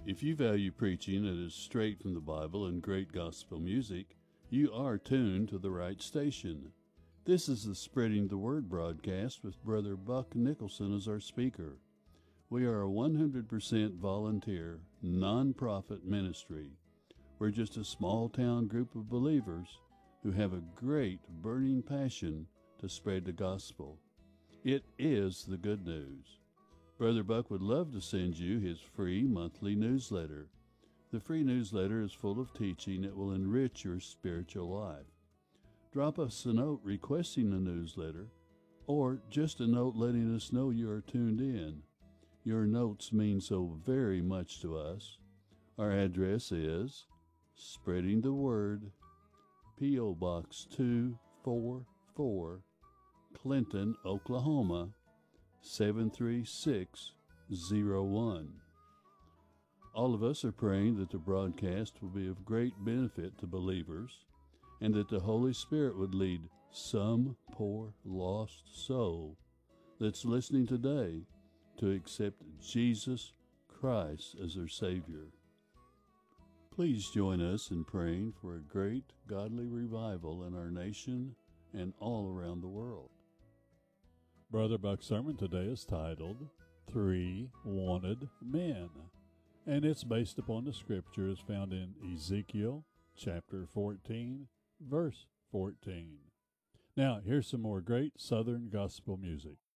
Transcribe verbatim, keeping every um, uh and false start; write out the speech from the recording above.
If you value preaching that is straight from the Bible and great gospel music, you are tuned to the right station. This is the Spreading the Word broadcast with Brother Buck Nicholson as our speaker. We are a one hundred percent volunteer, non-profit ministry. We're just a small-town group of believers who have a great burning passion to spread the gospel. It is the good news. Brother Buck would love to send you his free monthly newsletter. The free newsletter is full of teaching that will enrich your spiritual life. Drop us a note requesting the newsletter, or just a note letting us know you are tuned in. Your notes mean so very much to us. Our address is Spreading the Word, P O. Box two forty-four, Clinton, Oklahoma, seven three six zero one. All of us are praying that the broadcast will be of great benefit to believers, and that the Holy Spirit would lead some poor lost soul that's listening today to accept Jesus Christ as their Savior. Please join us in praying for a great godly revival in our nation and all around the world. Brother Buck's sermon today is titled Three Wanted Men, and it's based upon the scriptures found in Ezekiel chapter fourteen, verse fourteen. Now, here's some more great Southern gospel music.